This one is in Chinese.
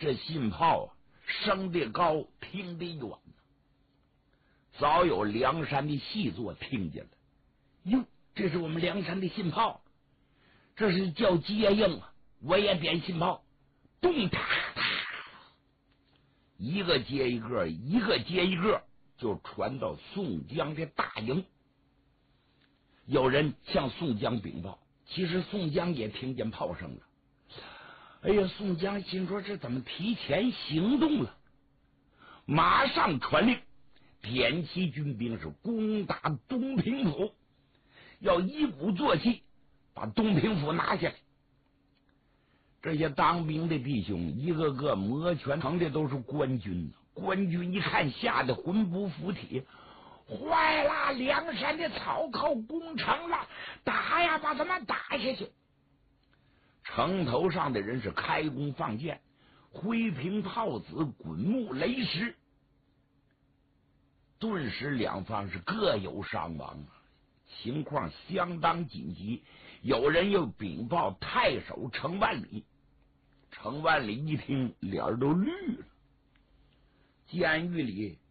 这信炮啊，升得高，听得远呢。早有梁山的细作听见了，哟，这是我们梁山的信炮，这是叫接应啊！我也点信炮，咚嗒嗒，一个接一个，一个接一个，就传到宋江的大营。有人向宋江禀报，其实宋江也听见炮声了。哎呀，宋江心说这怎么提前行动了？马上传令，点齐军兵是攻打东平府，要一鼓作气把东平府拿下来。这些当兵的弟兄一个个摩拳成的都是官军，官军一看吓得魂不附体，坏了，梁山的草寇攻城了，打呀，把他们打下去。城头上的人是开弓放箭，挥平炮子，滚木雷石，顿时两方是各有伤亡，情况相当紧急。有人又禀报太守程万里，程万里一听脸都绿了。监狱里